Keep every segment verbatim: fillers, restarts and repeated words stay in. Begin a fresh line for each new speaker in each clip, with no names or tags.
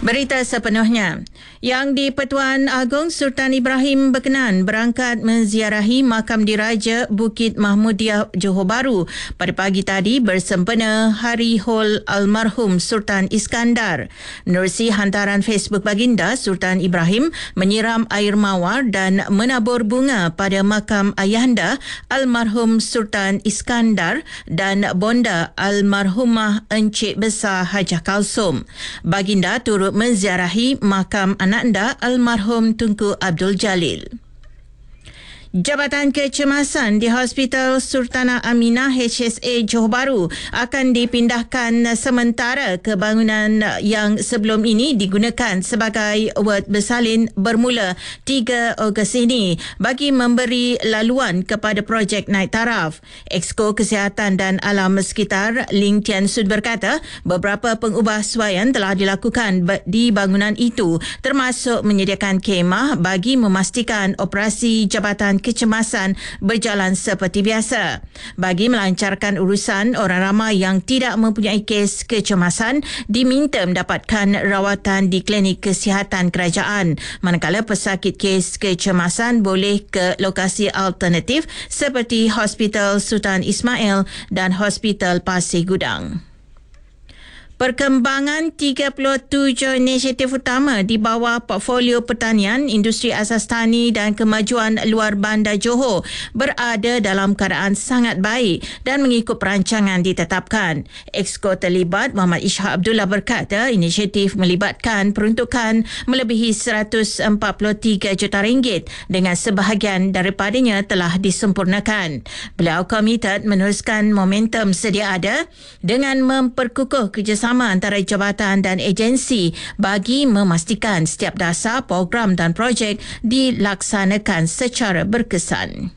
Berita sepenuhnya. Yang di-Pertuan Agong Sultan Ibrahim berkenan berangkat menziarahi makam diraja Bukit Mahmudiyah Johor Bahru pada pagi tadi bersempena Hari Hol almarhum Sultan Iskandar. Menerusi hantaran Facebook baginda, Sultan Ibrahim menyiram air mawar dan menabur bunga pada makam ayahanda almarhum Sultan Iskandar dan bonda almarhumah Encik Besar Hajah Kalsum. Baginda turut menziarahi makam ananda almarhum Tunku Abdul Jalil. Jabatan Kecemasan di Hospital Sultanah Aminah H S A Johor Bahru akan dipindahkan sementara ke bangunan yang sebelum ini digunakan sebagai ward bersalin bermula tiga Ogos ini bagi memberi laluan kepada projek naik taraf. Exco Kesihatan dan Alam Sekitar Ling Tian Sud berkata beberapa pengubahsuaian telah dilakukan di bangunan itu, termasuk menyediakan kemah bagi memastikan operasi Jabatan Kecemasan berjalan seperti biasa. Bagi melancarkan urusan, orang ramai yang tidak mempunyai kes kecemasan diminta mendapatkan rawatan di klinik kesihatan kerajaan, manakala pesakit kes kecemasan boleh ke lokasi alternatif seperti Hospital Sultan Ismail dan Hospital Pasir Gudang. Perkembangan tiga puluh tujuh inisiatif utama di bawah portfolio pertanian, industri asas tani dan kemajuan luar bandar Johor berada dalam keadaan sangat baik dan mengikut perancangan ditetapkan. Exco terlibat Muhammad Ishak Abdullah berkata inisiatif melibatkan peruntukan melebihi seratus empat puluh tiga juta ringgit dengan sebahagian daripadanya telah disempurnakan. Beliau komited meneruskan momentum sedia ada dengan memperkukuh kerjasama antara jabatan dan agensi bagi memastikan setiap dasar program dan projek dilaksanakan secara berkesan.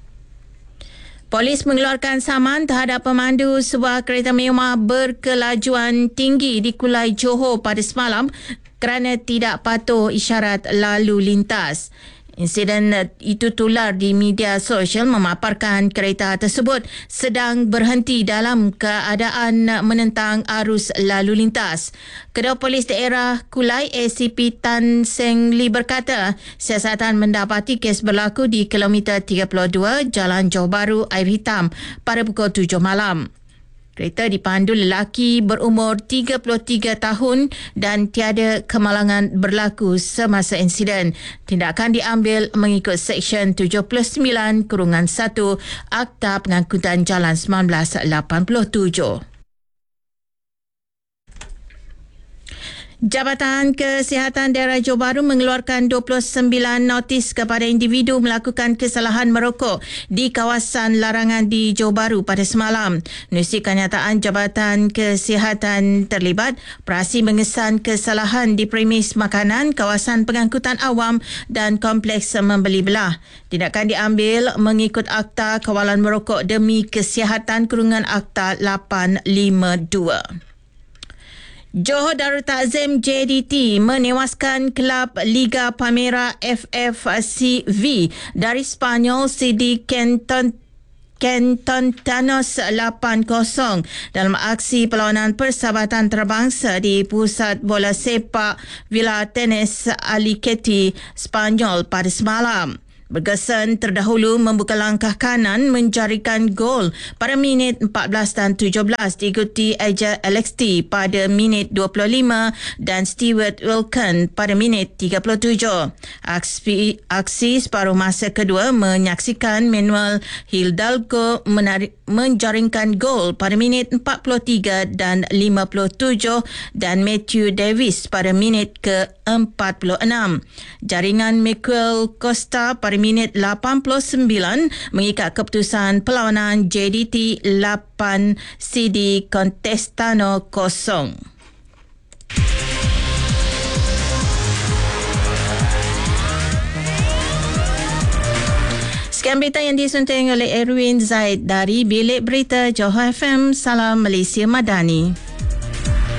Polis mengeluarkan saman terhadap pemandu sebuah kereta mewah berkelajuan tinggi di Kulai Johor pada semalam kerana tidak patuh isyarat lalu lintas. Insiden itu tular di media sosial memaparkan kereta tersebut sedang berhenti dalam keadaan menentang arus lalu lintas. Ketua Polis Daerah Kulai A C P Tan Seng Lee berkata siasatan mendapati kes berlaku di kilometer tiga puluh dua Jalan Johor Bahru Air Hitam pada pukul tujuh malam. Kereta dipandu lelaki berumur tiga puluh tiga tahun dan tiada kemalangan berlaku semasa insiden. Tindakan diambil mengikut Seksyen tujuh puluh sembilan satu Akta Pengangkutan Jalan seribu sembilan ratus lapan puluh tujuh. Jabatan Kesihatan Daerah Johor Bahru mengeluarkan dua puluh sembilan notis kepada individu melakukan kesalahan merokok di kawasan larangan di Johor Bahru pada semalam. Menerusi kenyataan Jabatan Kesihatan terlibat, operasi mengesan kesalahan di premis makanan, kawasan pengangkutan awam dan kompleks membeli belah. Tindakan diambil mengikut Akta Kawalan Merokok Demi Kesihatan kurungan Akta lapan lima dua. Johor Darul Takzim J D T menewaskan kelab Liga Palmera F F C V dari Spanyol C D Canton Cantontanos lapan kosong dalam aksi perlawanan persahabatan terbangsa di Pusat Bola Sepak Villa Tenis Alicante, Spanyol pada semalam. Berkesan terdahulu membuka langkah kanan menjarikan gol pada minit empat belas dan tujuh belas diikuti Eja Alex T pada minit dua puluh lima dan Stewart Wilken pada minit tiga puluh tujuh. Aksi, aksi separuh masa kedua menyaksikan Manuel Hidalgo menarik, menjaringkan gol pada minit empat puluh tiga dan lima puluh tujuh dan Matthew Davis pada minit ke empat puluh enam. Jaringan Michael Costa pada minit lapan puluh sembilan mengikat keputusan perlawanan J D T lapan C D Contestano kosong. Sekian berita yang disunting oleh Erwin Zaid dari Bilik Berita Johor F M. Salam Malaysia Madani.